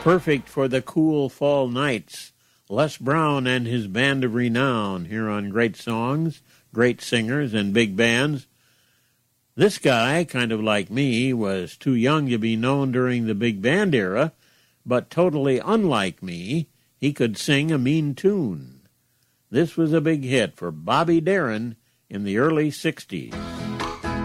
Perfect for the cool fall nights. Les Brown and his band of renown here on Great Songs, Great Singers, and Big Bands. This guy, kind of like me, was too young to be known during the big band era, but totally unlike me, he could sing a mean tune. This was a big hit for Bobby Darin in the early 60s.